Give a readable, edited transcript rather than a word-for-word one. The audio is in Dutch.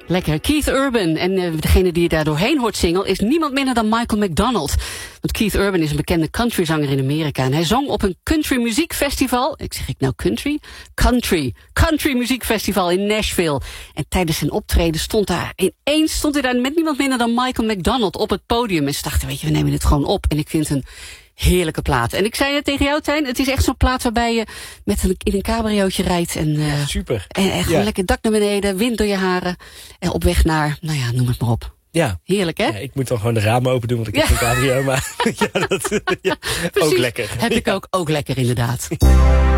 Lekker. Keith Urban. En degene die je daar doorheen hoort zingen is niemand minder dan Michael McDonald. Want Keith Urban is een bekende countryzanger in Amerika. En hij zong op een country muziekfestival. Zeg ik nou country? Country muziekfestival in Nashville. En tijdens zijn optreden stond hij daar met niemand minder dan Michael McDonald op het podium. En ze dachten, weet je, we nemen dit gewoon op. En ik vind een heerlijke plaat. En ik zei het tegen jou, Tijn, het is echt zo'n plaat waarbij je in een cabriootje rijdt. En, super. En gewoon lekker dak naar beneden, wind door je haren. En op weg naar, nou ja, noem het maar op. Ja. Heerlijk, hè? Ja, ik moet dan gewoon de ramen open doen, want ik heb een cabrio. Maar ja, ook lekker. Heb ik ook lekker, inderdaad.